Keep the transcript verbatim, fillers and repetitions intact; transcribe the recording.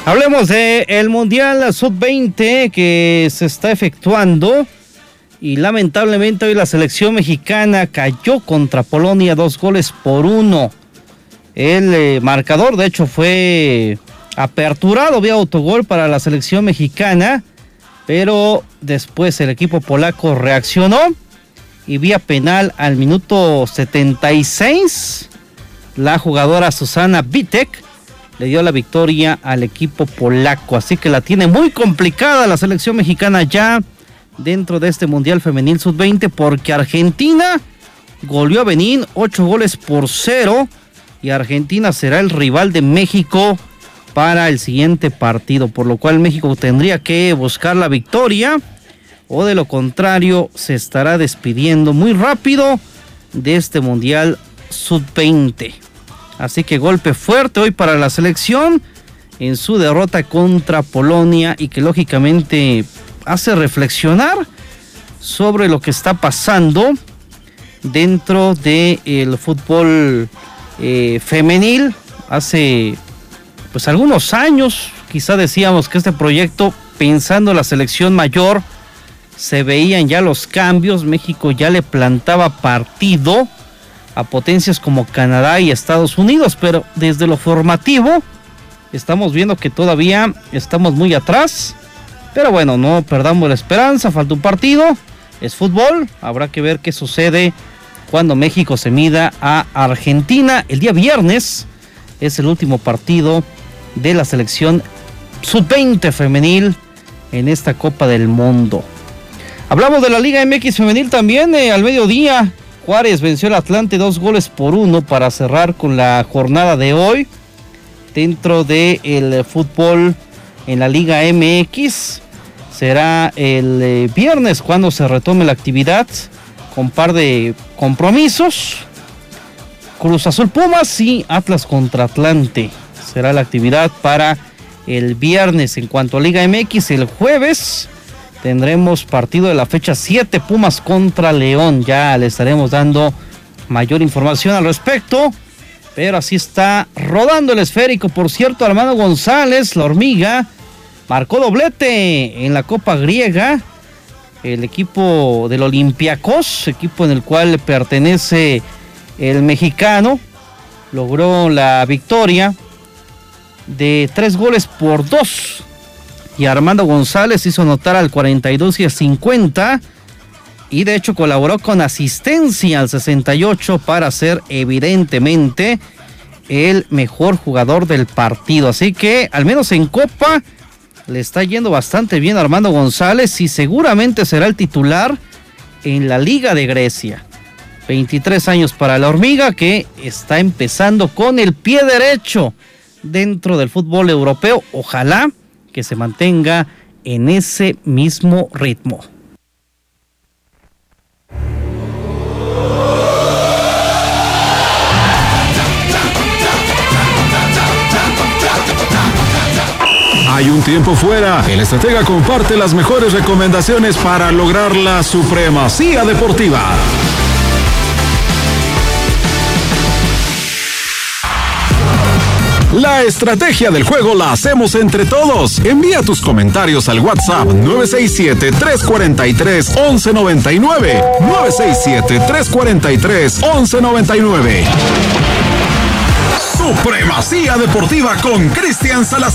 Hablemos de el Mundial sub veinte que se está efectuando y lamentablemente hoy la selección mexicana cayó contra Polonia dos goles por uno. El eh, marcador de hecho fue aperturado vía autogol para la selección mexicana, pero después el equipo polaco reaccionó y vía penal al minuto setenta y seis la jugadora Susana Witek le dio la victoria al equipo polaco, así que la tiene muy complicada la selección mexicana ya dentro de este Mundial Femenil sub veinte, porque Argentina goleó a Benín ocho goles por cero y Argentina será el rival de México para el siguiente partido, por lo cual México tendría que buscar la victoria o de lo contrario se estará despidiendo muy rápido de este Mundial sub veinte. Así que golpe fuerte hoy para la selección en su derrota contra Polonia y que lógicamente hace reflexionar sobre lo que está pasando dentro del fútbol eh, femenil. Hace pues algunos años quizá decíamos que este proyecto, pensando en la selección mayor, se veían ya los cambios. México ya le plantaba partido a potencias como Canadá y Estados Unidos, pero desde lo formativo estamos viendo que todavía estamos muy atrás, pero bueno, no perdamos la esperanza, falta un partido, es fútbol, habrá que ver qué sucede cuando México se mida a Argentina. El día viernes es el último partido de la selección sub veinte femenil en esta Copa del Mundo. Hablamos de la Liga M X femenil también, eh, al mediodía Juárez venció al Atlante dos goles por uno para cerrar con la jornada de hoy dentro del fútbol en la Liga M X. Será el eh, viernes cuando se retome la actividad con par de compromisos. Cruz Azul Pumas y Atlas contra Atlante. Será la actividad para el viernes. En cuanto a Liga M X, el jueves tendremos partido de la fecha siete, Pumas contra León. Ya le estaremos dando mayor información al respecto. Pero así está rodando el esférico. Por cierto, Armando González, la hormiga, marcó doblete en la Copa Griega. El equipo del Olympiacos, equipo en el cual pertenece el mexicano, logró la victoria de tres goles por dos. Y Armando González hizo anotar al cuarenta y dos y al cincuenta. Y de hecho colaboró con asistencia al sesenta y ocho para ser evidentemente el mejor jugador del partido. Así que al menos en Copa le está yendo bastante bien a Armando González y seguramente será el titular en la Liga de Grecia. veintitrés años para la hormiga, que está empezando con el pie derecho dentro del fútbol europeo. Ojalá que se mantenga en ese mismo ritmo. Hay un tiempo fuera. El estratega comparte las mejores recomendaciones para lograr la supremacía deportiva. La estrategia del juego la hacemos entre todos. Envía tus comentarios al WhatsApp nueve seis siete, tres cuatro tres, once noventa y nueve. nueve seis siete, tres cuatro tres, once noventa y nueve. Supremacía deportiva con Cristian Salazar.